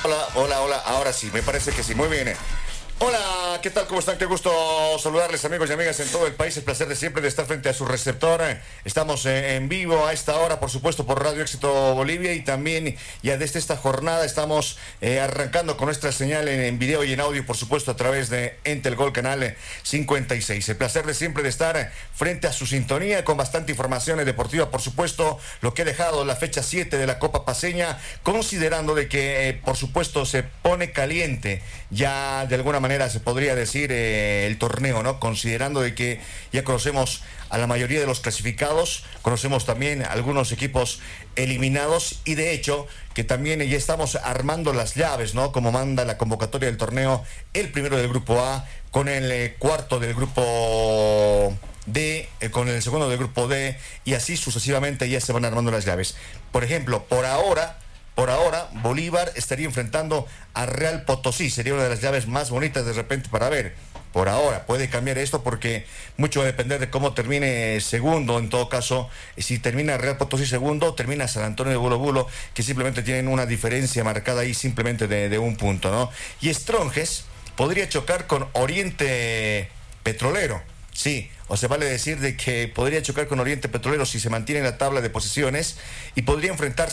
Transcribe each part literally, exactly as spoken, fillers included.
Hola, hola, hola, ahora sí, me parece que sí, muy bien. Hola, ¿qué tal? ¿Cómo están? Qué gusto saludarles, amigos y amigas en todo el país. El placer de siempre de estar frente a su receptor. Estamos en vivo a esta hora, por supuesto, por Radio Éxito Bolivia, y también ya desde esta jornada estamos eh, arrancando con nuestra señal en, en video y en audio, por supuesto, a través de Entel Gol Canal cincuenta y seis. El placer de siempre de estar frente a su sintonía con bastante información deportiva, por supuesto, lo que ha dejado la fecha siete de la Copa Paceña, considerando de que, eh, por supuesto, se pone caliente ya de alguna manera manera se podría decir eh, el torneo, ¿no? Considerando de que ya conocemos a la mayoría de los clasificados, conocemos también algunos equipos eliminados, y de hecho que también ya estamos armando las llaves, ¿no? Como manda la convocatoria del torneo, el primero del grupo A con el eh, cuarto del grupo D, eh, con el segundo del grupo D, y así sucesivamente ya se van armando las llaves. Por ejemplo, por ahora Por ahora, Bolívar estaría enfrentando a Real Potosí. Sería una de las llaves más bonitas de repente para ver. Por ahora, puede cambiar esto porque mucho va a depender de cómo termine segundo. En todo caso, si termina Real Potosí segundo, termina San Antonio de Bulo Bulo, que simplemente tienen una diferencia marcada ahí simplemente de, de un punto, ¿no? Y Strongest podría chocar con Oriente Petrolero. Sí, o se vale decir de que podría chocar con Oriente Petrolero si se mantiene en la tabla de posiciones, y podría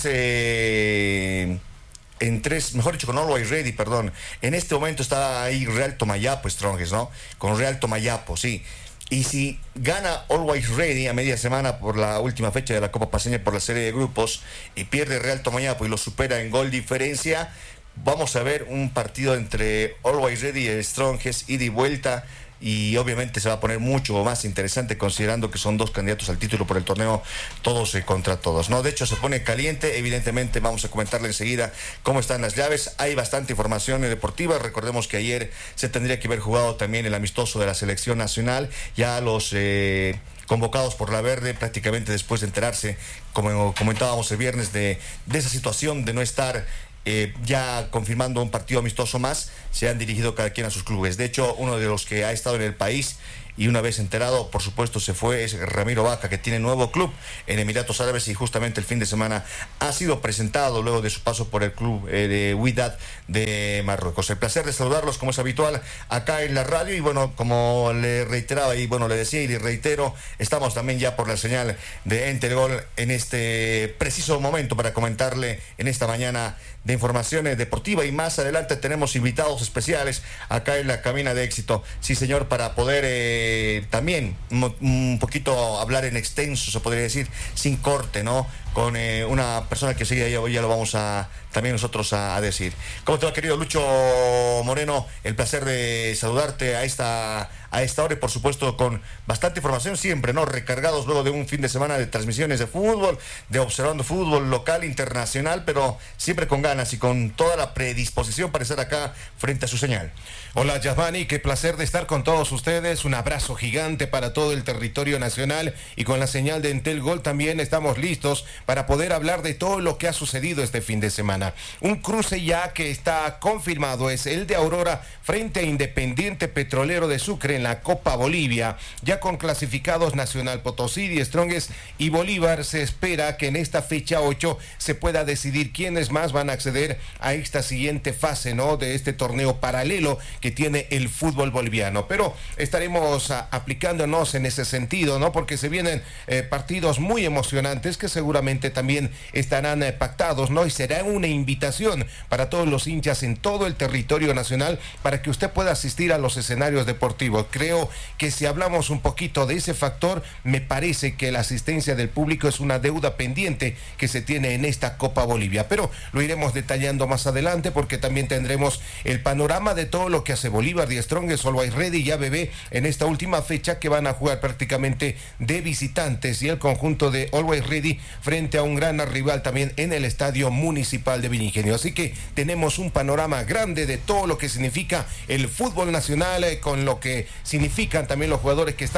enfrentarse en tres, mejor dicho, con Always Ready, perdón. En este momento está ahí Real Tomayapo, Strongest, ¿no? Con Real Tomayapo, sí. Y si gana Always Ready a media semana por la última fecha de la Copa Paceña por la serie de grupos, y pierde Real Tomayapo y lo supera en gol diferencia, vamos a ver un partido entre Always Ready y Strongest, ida y vuelta. Y obviamente se va a poner mucho más interesante, considerando que son dos candidatos al título por el torneo, todos eh, contra todos, ¿no? De hecho, se pone caliente. Evidentemente vamos a comentarle enseguida cómo están las llaves. Hay bastante información eh, deportiva. Recordemos que ayer se tendría que haber jugado también el amistoso de la selección nacional. Ya los eh, convocados por la Verde, prácticamente después de enterarse, como comentábamos el viernes, de, de esa situación de no estar Eh, ya confirmando un partido amistoso más, se han dirigido cada quien a sus clubes. De hecho, uno de los que ha estado en el país y una vez enterado, por supuesto, se fue, es Ramiro Vaca, que tiene nuevo club en Emiratos Árabes, y justamente el fin de semana ha sido presentado luego de su paso por el club eh, de Wydad de Marruecos. El placer de saludarlos, como es habitual, acá en la radio. Y bueno, como le reiteraba y bueno, le decía y le reitero, estamos también ya por la señal de Entel Gol en este preciso momento para comentarle en esta mañana de información deportiva. Y más adelante tenemos invitados especiales acá en la cabina de Éxito, sí señor, para poder eh, Eh, también un, un poquito hablar en extenso, se podría decir, sin corte, ¿no? Con eh, una persona que seguida ya, ya lo vamos a también nosotros a, a decir. ¿Cómo te va, querido Lucho Moreno? El placer de saludarte a esta a esta hora, y por supuesto con bastante información siempre, ¿no? Recargados luego de un fin de semana de transmisiones de fútbol, de observando fútbol local, internacional, pero siempre con ganas y con toda la predisposición para estar acá frente a su señal. Hola, Yasmani, qué placer de estar con todos ustedes. Un abrazo gigante para todo el territorio nacional, y con la señal de Entel Gol también estamos listos para poder hablar de todo lo que ha sucedido este fin de semana. Un cruce ya que está confirmado es el de Aurora frente a Independiente Petrolero de Sucre en la Copa Bolivia, ya con clasificados Nacional Potosí y Strongest y Bolívar. Se espera que en esta fecha ocho se pueda decidir quiénes más van a acceder a esta siguiente fase, ¿no?, de este torneo paralelo que tiene el fútbol boliviano. Pero estaremos a, aplicándonos en ese sentido, ¿no?, porque se vienen eh, partidos muy emocionantes que seguramente también estarán eh, pactados, ¿no?, y será una invitación para todos los hinchas en todo el territorio nacional para que usted pueda asistir a los escenarios deportivos. Creo que si hablamos un poquito de ese factor, me parece que la asistencia del público es una deuda pendiente que se tiene en esta Copa Bolivia, pero lo iremos detallando más adelante, porque también tendremos el panorama de todo lo que hace Bolívar y Strongest, Always Ready y A B B en esta última fecha, que van a jugar prácticamente de visitantes, y el conjunto de Always Ready frente a un gran rival también en el Estadio Municipal de Vilingenio. Así que tenemos un panorama grande de todo lo que significa el fútbol nacional, eh, con lo que significan también los jugadores que están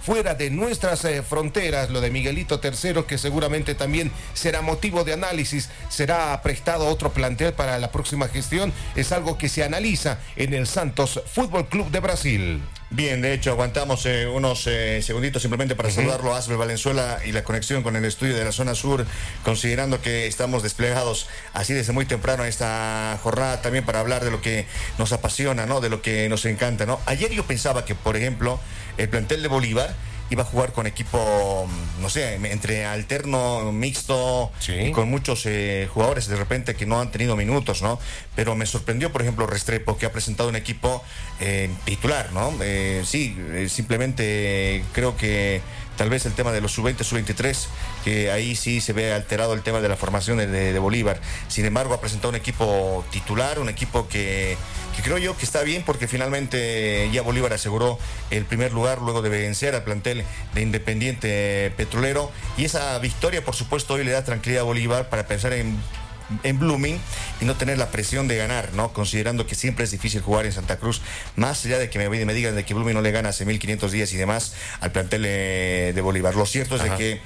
fuera de nuestras eh, fronteras. Lo de Miguelito Tercero, que seguramente también será motivo de análisis, será prestado otro plantel para la próxima gestión, es algo que se analiza en el Santos Fútbol Club de Brasil. Bien, de hecho, aguantamos eh, unos eh, segunditos simplemente para uh-huh. saludarlo a Asbel Valenzuela y la conexión con el estudio de la zona sur, considerando que estamos desplegados así desde muy temprano en esta jornada, también para hablar de lo que nos apasiona, ¿no? De lo que nos encanta, ¿no? Ayer yo pensaba que, por ejemplo, el plantel de Bolívar iba a jugar con equipo, no sé, entre alterno, mixto, sí. y con muchos eh, jugadores de repente que no han tenido minutos, ¿no? Pero me sorprendió, por ejemplo, Restrepo, que ha presentado un equipo eh, titular, ¿no? Eh, sí, eh, simplemente eh, creo que tal vez el tema de los sub veinte, sub veintitrés, que ahí sí se ve alterado el tema de la formación de, de, de Bolívar. Sin embargo, ha presentado un equipo titular, un equipo que, que creo yo que está bien, porque finalmente ya Bolívar aseguró el primer lugar luego de vencer al plantel de Independiente Petrolero. Y esa victoria, por supuesto, hoy le da tranquilidad a Bolívar para pensar en en Blooming y no tener la presión de ganar, ¿no? Considerando que siempre es difícil jugar en Santa Cruz, más allá de que me, me digan de que Blooming no le gana hace mil quinientos días y demás al plantel de, de Bolívar. Lo cierto es de que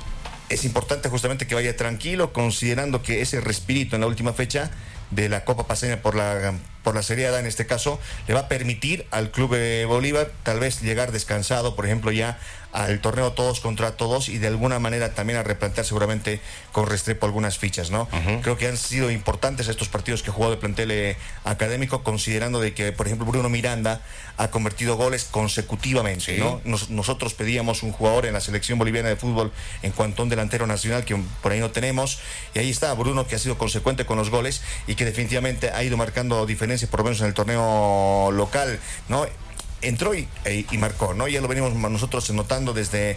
es importante justamente que vaya tranquilo, considerando que ese respirito en la última fecha de la Copa Paceña por la por la Serie A en este caso le va a permitir al club de Bolívar tal vez llegar descansado, por ejemplo, ya al torneo todos contra todos, y de alguna manera también a replantear seguramente con Restrepo algunas fichas, ¿no? Uh-huh. Creo que han sido importantes estos partidos que ha jugado el plantel eh, académico, considerando de que, por ejemplo, Bruno Miranda ha convertido goles consecutivamente, sí. ¿no? Nos, nosotros pedíamos un jugador en la selección boliviana de fútbol en cuanto a un delantero nacional, que por ahí no tenemos, y ahí está Bruno, que ha sido consecuente con los goles y que definitivamente ha ido marcando diferencias, por lo menos en el torneo local, ¿no? Entró y, y marcó, ¿no? Ya lo venimos nosotros notando desde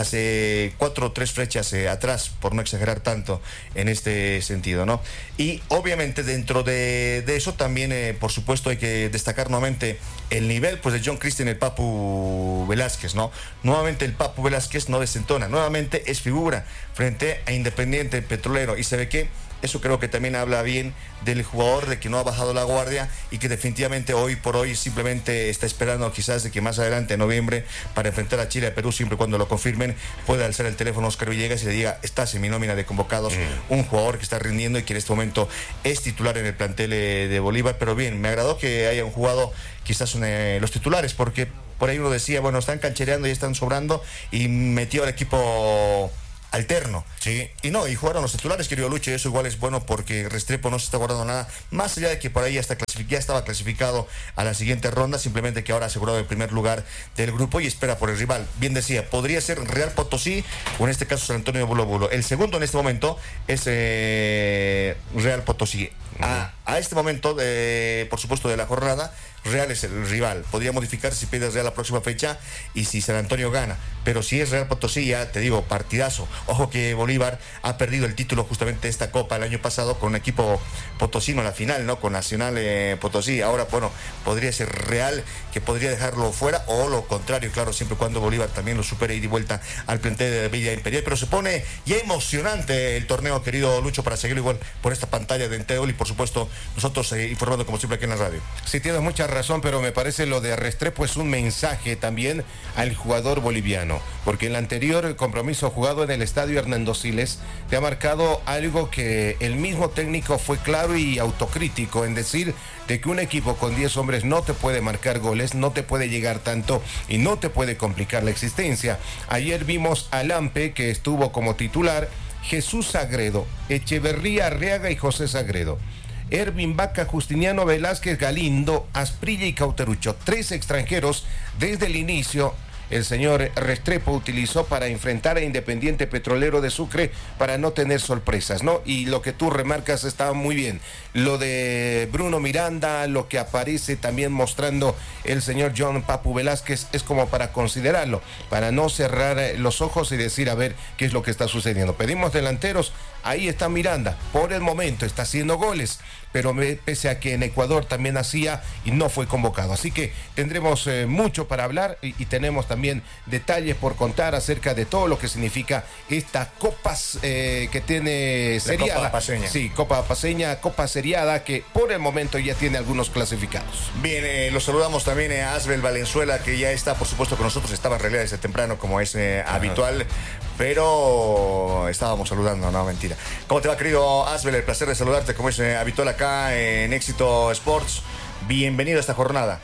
hace cuatro o tres fechas eh, atrás, por no exagerar tanto en este sentido, ¿no? Y obviamente dentro de, de eso también, eh, por supuesto, hay que destacar nuevamente el nivel, pues, de John Christian, el Papu Velázquez, ¿no? Nuevamente el Papu Velázquez no desentona, nuevamente es figura frente a Independiente Petrolero, y se ve que eso creo que también habla bien del jugador, de que no ha bajado la guardia y que definitivamente hoy por hoy simplemente está esperando quizás de que más adelante en noviembre, para enfrentar a Chile, a Perú, siempre cuando lo confirmen, pueda alzar el teléfono a Oscar Villegas y le diga: estás en mi nómina de convocados, mm. un jugador que está rindiendo y que en este momento es titular en el plantel de Bolívar. Pero bien, me agradó que hayan jugado quizás una, los titulares, porque por ahí uno decía, bueno, están canchereando y están sobrando, y metió al equipo alterno, sí, y no, y jugaron los titulares, querido Lucho, y eso igual es bueno, porque Restrepo no se está guardando nada, más allá de que por ahí ya, está clasific- ya estaba clasificado a la siguiente ronda, simplemente que ahora ha asegurado el primer lugar del grupo y espera por el rival. Bien decía, podría ser Real Potosí, o en este caso San Antonio Bulo Bulo. El segundo en este momento es eh, Real Potosí. Uh-huh. A, a este momento, de, por supuesto, de la jornada, Real es el rival. Podría modificarse si pides Real la próxima fecha y si San Antonio gana. Pero si es Real Potosí, ya te digo, partidazo. Ojo que Bolívar ha perdido el título justamente de esta Copa el año pasado con un equipo potosino en la final, ¿no? Con Nacional eh, Potosí. Ahora, bueno, podría ser Real, que podría dejarlo fuera, o lo contrario, claro, siempre y cuando Bolívar también lo supere y de vuelta al plantel de Villa Imperial. Pero se pone ya emocionante el torneo, querido Lucho, para seguirlo igual por esta pantalla de Enteol y, por supuesto, nosotros eh, informando como siempre aquí en la radio. Sí, tienes mucha razón, pero me parece lo de Restrepo es un mensaje también al jugador boliviano, porque el anterior compromiso jugado en el estadio Hernando Siles te ha marcado algo que el mismo técnico fue claro y autocrítico en decir de que un equipo con diez hombres no te puede marcar goles, no te puede llegar tanto y no te puede complicar la existencia. Ayer vimos a Lampe, que estuvo como titular, Jesús Sagredo, Echeverría Arriaga y José Sagredo, Ervin Vaca, Justiniano Velázquez, Galindo, Asprilla y Cauterucho. Tres extranjeros desde el inicio. El señor Restrepo utilizó para enfrentar a Independiente Petrolero de Sucre para no tener sorpresas, ¿no? Y lo que tú remarcas estaba muy bien. Lo de Bruno Miranda, lo que aparece también mostrando el señor John Papu Velázquez, es como para considerarlo, para no cerrar los ojos y decir a ver qué es lo que está sucediendo. Pedimos delanteros, ahí está Miranda, por el momento está haciendo goles, pero me, pese a que en Ecuador también hacía y no fue convocado. Así que tendremos eh, mucho para hablar y, y tenemos también detalles por contar acerca de todo lo que significa esta Copa eh, que tiene seriada. Copa Paceña. Sí, Copa Paceña, Copa seriada, que por el momento ya tiene algunos clasificados. Bien, eh, los saludamos también a Asbel Valenzuela, que ya está, por supuesto, con nosotros. Estaba en realidad desde temprano, como es eh, habitual, pero estábamos saludando, no, mentira. ¿Cómo te va, querido Asbel? El placer de saludarte, como es eh, habitual acá en Éxito Sports. Bienvenido a esta jornada.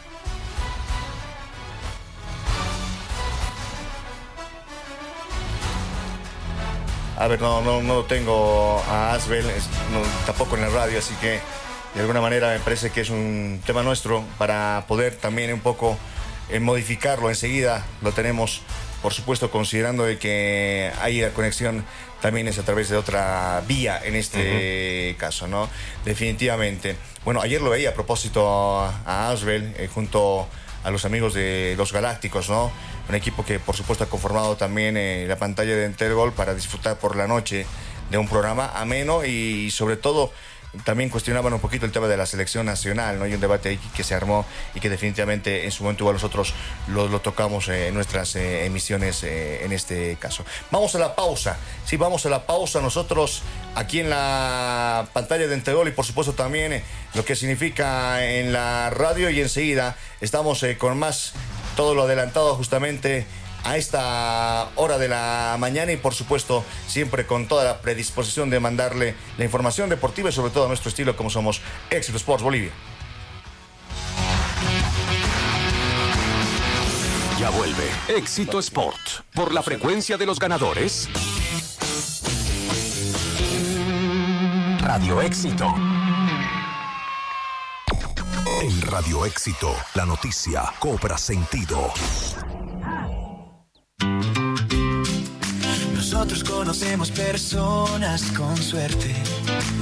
A ver, no, no, no tengo a Asbel, es, no, tampoco en la radio, así que de alguna manera me parece que es un tema nuestro para poder también un poco eh, modificarlo. Enseguida lo tenemos, por supuesto, considerando de que hay la conexión también es a través de otra vía en este uh-huh. caso, ¿no? Definitivamente. Bueno, ayer lo veía a propósito a Asbel eh, junto a los amigos de los Galácticos, ¿no? Un equipo que por supuesto ha conformado también eh, la pantalla de Entel Gol para disfrutar por la noche de un programa ameno y sobre todo también cuestionaban un poquito el tema de la selección nacional, ¿no? Hay un debate ahí que se armó y que definitivamente en su momento igual nosotros lo, lo tocamos eh, en nuestras eh, emisiones eh, en este caso. Vamos a la pausa, sí, vamos a la pausa nosotros aquí en la pantalla de Entegol y por supuesto también eh, lo que significa en la radio y enseguida estamos eh, con más, todo lo adelantado justamente a esta hora de la mañana y por supuesto siempre con toda la predisposición de mandarle la información deportiva y sobre todo a nuestro estilo como somos Éxito Sports Bolivia. Ya vuelve Éxito Sport por la frecuencia de los ganadores. Radio Éxito. En Radio Éxito, la noticia cobra sentido. Nosotros conocemos personas con suerte